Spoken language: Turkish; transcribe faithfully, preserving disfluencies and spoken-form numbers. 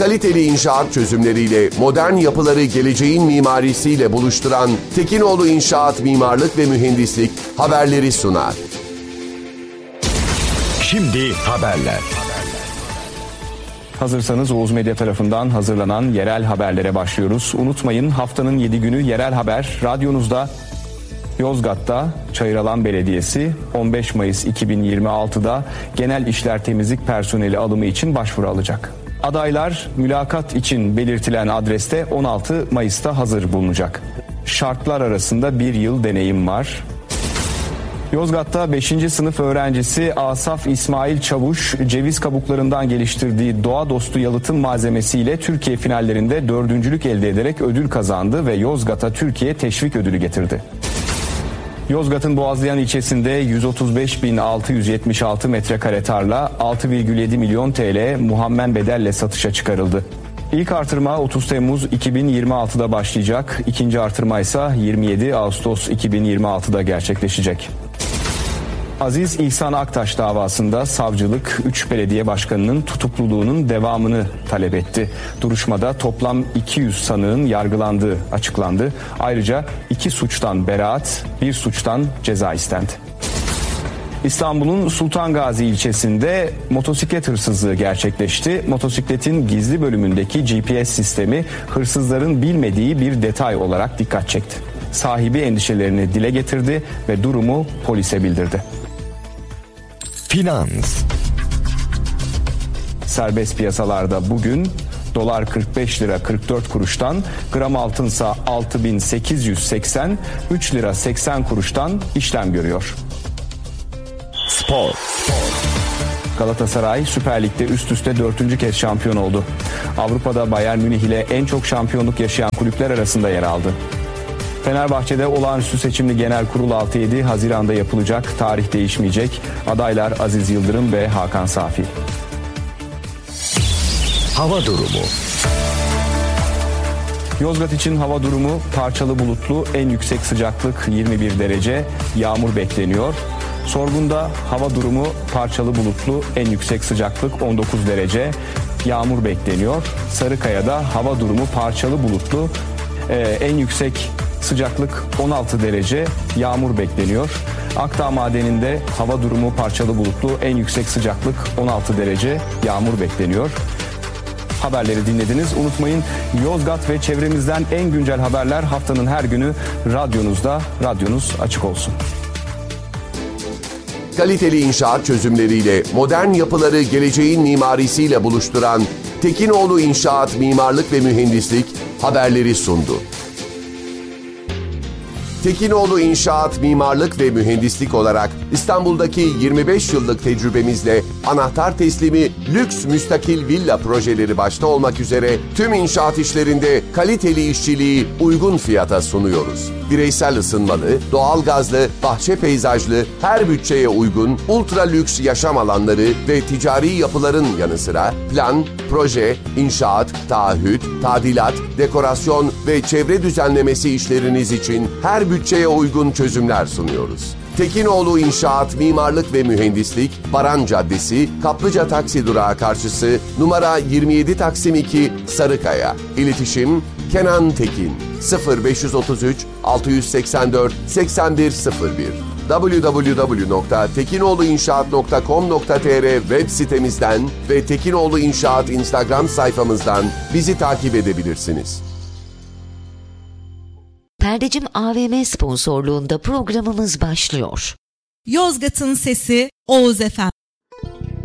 Kaliteli inşaat çözümleriyle modern yapıları geleceğin mimarisiyle buluşturan Tekinoğlu İnşaat Mimarlık ve Mühendislik haberleri sunar. Şimdi haberler. Hazırsanız Oğuz Medya tarafından hazırlanan yerel haberlere başlıyoruz. Unutmayın, haftanın yedi günü yerel haber radyonuzda. Yozgat'ta Çayıralan Belediyesi on beş Mayıs iki bin yirmi altıda genel işler temizlik personeli alımı için başvuru alacak. Adaylar mülakat için belirtilen adreste on altı Mayıs'ta hazır bulunacak. Şartlar arasında bir yıl deneyim var. Yozgat'ta beşinci sınıf öğrencisi Asaf İsmail Çavuş, ceviz kabuklarından geliştirdiği doğa dostu yalıtım malzemesiyle Türkiye finallerinde dördüncülük elde ederek ödül kazandı ve Yozgat'a Türkiye teşvik ödülü getirdi. Yozgat'ın Boğazlayan ilçesinde yüz otuz beş bin altı yüz yetmiş altı metrekare tarla altı virgül yedi milyon T L muhammen bedelle satışa çıkarıldı. İlk artırma otuz Temmuz iki bin yirmi altıda başlayacak, ikinci artırma ise yirmi yedi Ağustos iki bin yirmi altıda gerçekleşecek. Aziz İhsan Aktaş davasında savcılık üç belediye başkanının tutukluluğunun devamını talep etti. Duruşmada toplam iki yüz sanığın yargılandığı açıklandı. Ayrıca iki suçtan beraat, bir suçtan ceza istendi. İstanbul'un Sultan Gazi ilçesinde motosiklet hırsızlığı gerçekleşti. Motosikletin gizli bölümündeki G P S sistemi hırsızların bilmediği bir detay olarak dikkat çekti. Sahibi endişelerini dile getirdi ve durumu polise bildirdi. Finans. Serbest piyasalarda bugün dolar kırk beş lira kırk dört kuruştan, gram altınsa altı bin sekiz yüz seksen üç lira seksen kuruştan işlem görüyor. Spor. Galatasaray Süper Lig'de üst üste dördüncü kez şampiyon oldu. Avrupa'da Bayern Münih ile en çok şampiyonluk yaşayan kulüpler arasında yer aldı. Fenerbahçe'de olağanüstü seçimli genel kurul altı yedi Haziran'da yapılacak. Tarih değişmeyecek. Adaylar Aziz Yıldırım ve Hakan Safi. Hava durumu. Yozgat için hava durumu parçalı bulutlu, en yüksek sıcaklık yirmi bir derece, yağmur bekleniyor. Sorgun'da hava durumu parçalı bulutlu, en yüksek sıcaklık on dokuz derece, yağmur bekleniyor. Sarıkaya'da hava durumu parçalı bulutlu, en yüksek sıcaklık on altı derece, yağmur bekleniyor. Akdağ Madeni'nde hava durumu parçalı bulutlu, en yüksek sıcaklık on altı derece, yağmur bekleniyor. Haberleri dinlediniz. Unutmayın, Yozgat ve çevremizden en güncel haberler haftanın her günü radyonuzda. Radyonuz açık olsun. Kaliteli inşaat çözümleriyle modern yapıları geleceğin mimarisiyle buluşturan Tekinoğlu İnşaat Mimarlık ve Mühendislik haberleri sundu. Tekinoğlu İnşaat Mimarlık ve Mühendislik olarak İstanbul'daki yirmi beş yıllık tecrübemizle anahtar teslimi lüks müstakil villa projeleri başta olmak üzere tüm inşaat işlerinde kaliteli işçiliği uygun fiyata sunuyoruz. Bireysel ısınmalı, doğalgazlı, bahçe peyzajlı, her bütçeye uygun ultra lüks yaşam alanları ve ticari yapıların yanı sıra plan, proje, inşaat, taahhüt, tadilat, dekorasyon ve çevre düzenlemesi işleriniz için her bütçeye uygun çözümler sunuyoruz. Tekinoğlu İnşaat Mimarlık ve Mühendislik, Baran Caddesi, Kaplıca Taksi Durağı karşısı, numara yirmi yedi Taksim iki, Sarıkaya. İletişim Kenan Tekin sıfır beş otuz üç altı seksen dört seksen bir sıfır bir double-u double-u double-u nokta tekinoğluinşaat nokta com nokta tr web sitemizden ve Tekinoğlu İnşaat Instagram sayfamızdan bizi takip edebilirsiniz. Perdecim A V M sponsorluğunda programımız başlıyor. Yozgat'ın Sesi Oğuz Efem.